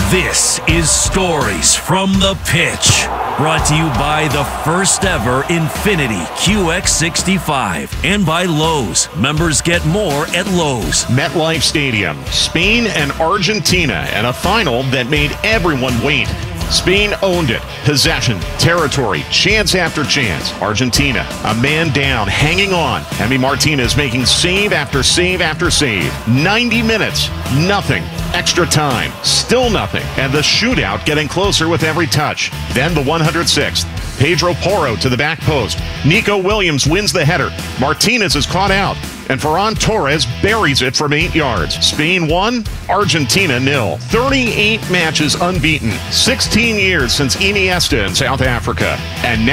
This is Stories from the Pitch, brought to you by the first ever Infiniti QX65 and by Lowe's. Members get more at Lowe's. MetLife Stadium, Spain and Argentina, and a final that made everyone wait. Spain owned it. Possession, territory, chance after chance. Argentina, a man down, hanging on. Emi Martinez making save after save after save. 90 minutes, nothing. Extra time, still nothing. And the shootout getting closer with every touch. Then the 106th. Pedro Porro to the back post. Nico Williams wins the header. Martinez is caught out. And Ferran Torres buries it from 8 yards. Spain 1, Argentina 0. 38 matches unbeaten. 16 years since Iniesta in South Africa. And now